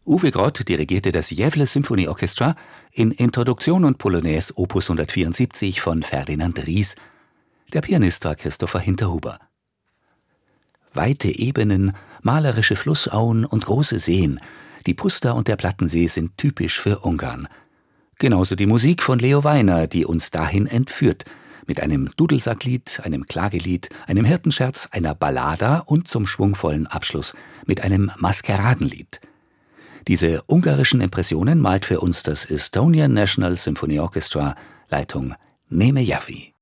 Uwe Grott dirigierte das Gävle Symphony Orchestra in Introduktion und Polonaise Opus 174 von Ferdinand Ries. Der Pianist war Christopher Hinterhuber. Weite Ebenen, malerische Flussauen und große Seen, die Puster und der Plattensee sind typisch für Ungarn. Genauso die Musik von Leo Weiner, die uns dahin entführt, mit einem Dudelsacklied, einem Klagelied, einem Hirtenscherz, einer Ballada und zum schwungvollen Abschluss mit einem Maskeradenlied. Diese ungarischen Impressionen malt für uns das Estonian National Symphony Orchestra, Leitung Németh Jaffi.